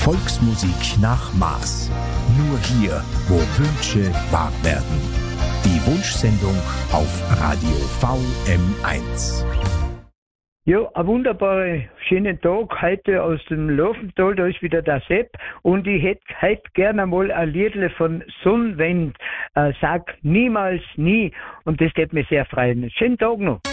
Volksmusik nach Maß. Nur hier, wo Wünsche wahr werden. Die Wunschsendung auf Radio VM1. Ja, ein wunderbarer, schönen Tag heute aus dem Laufental, da ist wieder der Sepp und ich hätte heute gerne mal ein Liedle von Sonnenwind, sag niemals nie und das würde mich sehr freuen. Schönen Tag noch.